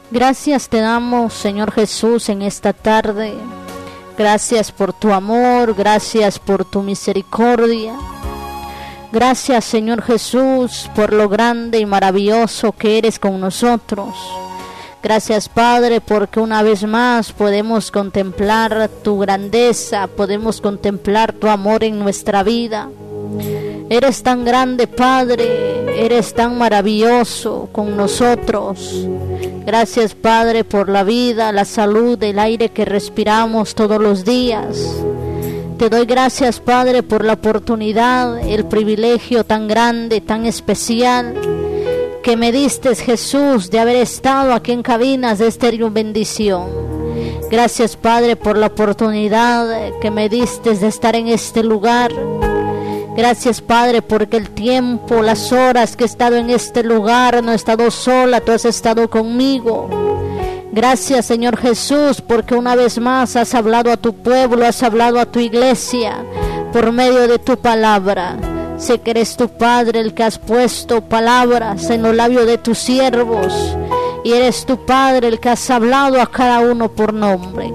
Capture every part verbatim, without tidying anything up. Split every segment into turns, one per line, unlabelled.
Gracias te damos, Señor Jesús, en esta tarde. Gracias por tu amor, gracias por tu misericordia. Gracias, Señor Jesús, por lo grande y maravilloso que eres con nosotros. Gracias, Padre, porque una vez más podemos contemplar tu grandeza, podemos contemplar tu amor en nuestra vida. Eres tan grande, Padre, eres tan maravilloso con nosotros. Gracias, Padre, por la vida, la salud, el aire que respiramos todos los días. Te doy gracias, Padre, por la oportunidad, el privilegio tan grande, tan especial que me diste, Jesús, de haber estado aquí en cabinas de Estéreo Bendición. Gracias, Padre, por la oportunidad que me diste de estar en este lugar. Gracias, Padre, porque el tiempo, las horas que he estado en este lugar, no he estado sola, tú has estado conmigo. Gracias, Señor Jesús, porque una vez más has hablado a tu pueblo, has hablado a tu iglesia por medio de tu palabra. Sé que eres tu Padre el que has puesto palabras en los labios de tus siervos, y eres tu Padre el que has hablado a cada uno por nombre.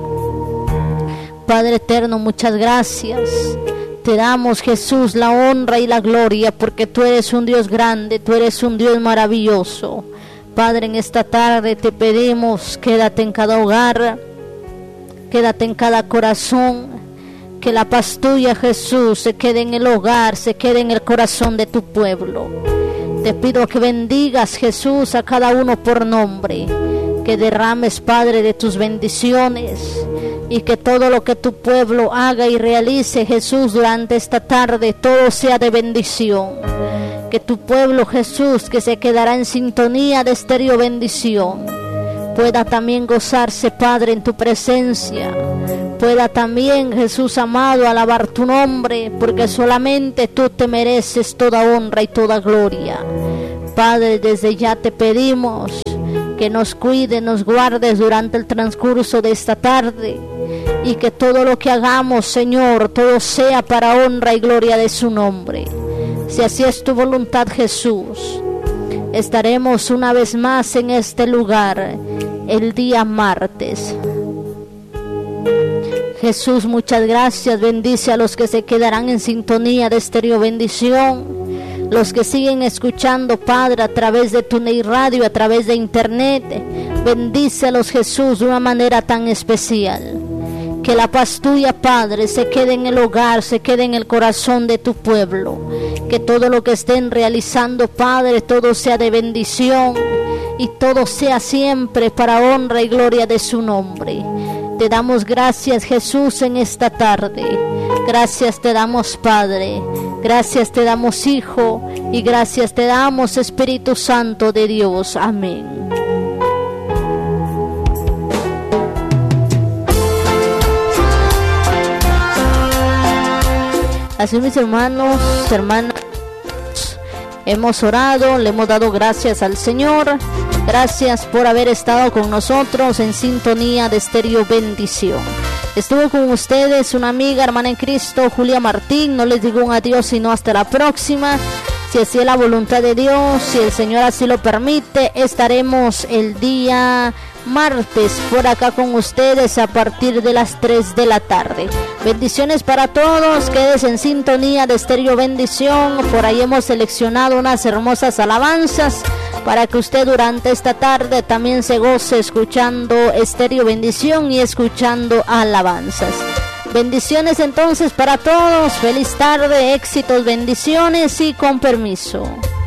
Padre eterno, muchas gracias. Te damos, Jesús, la honra y la gloria, porque tú eres un Dios grande, tú eres un Dios maravilloso. Padre, en esta tarde te pedimos, quédate en cada hogar, quédate en cada corazón, que la paz tuya, Jesús, se quede en el hogar, se quede en el corazón de tu pueblo. Te pido que bendigas, Jesús, a cada uno por nombre, que derrames, Padre, de tus bendiciones, y que todo lo que tu pueblo haga y realice, Jesús, durante esta tarde, todo sea de bendición. Que tu pueblo, Jesús, que se quedará en sintonía de Estéreo Bendición, pueda también gozarse, Padre, en tu presencia. Pueda también, Jesús amado, alabar tu nombre, porque solamente tú te mereces toda honra y toda gloria. Padre, desde ya te pedimos que nos cuides, nos guardes durante el transcurso de esta tarde, y que todo lo que hagamos, Señor, todo sea para honra y gloria de su nombre. Si así es tu voluntad, Jesús, estaremos una vez más en este lugar el día martes. Jesús, muchas gracias. Bendice a los que se quedarán en sintonía de Estéreo Bendición, los que siguen escuchando, Padre, a través de TuneIn Radio, a través de internet. Bendícelos, Jesús, de una manera tan especial. Que la paz tuya, Padre, se quede en el hogar, se quede en el corazón de tu pueblo. Que todo lo que estén realizando, Padre, todo sea de bendición, y todo sea siempre para honra y gloria de su nombre. Te damos gracias, Jesús, en esta tarde. Gracias te damos, Padre. Gracias te damos, Hijo. Y gracias te damos, Espíritu Santo de Dios. Amén. Así, mis hermanos, hermanas, hemos orado, le hemos dado gracias al Señor. Gracias por haber estado con nosotros en sintonía de Estéreo Bendición. Estuvo con ustedes una amiga, hermana en Cristo, Julia Martín. No les digo un adiós, sino hasta la próxima. Si así es la voluntad de Dios, si el Señor así lo permite, estaremos el día martes por acá con ustedes a partir de las tres de la tarde. Bendiciones para todos, quédense en sintonía de Estéreo Bendición. Por ahí hemos seleccionado unas hermosas alabanzas para que usted durante esta tarde también se goce escuchando Estéreo Bendición y escuchando alabanzas. Bendiciones entonces para todos, feliz tarde, éxitos, bendiciones y con permiso.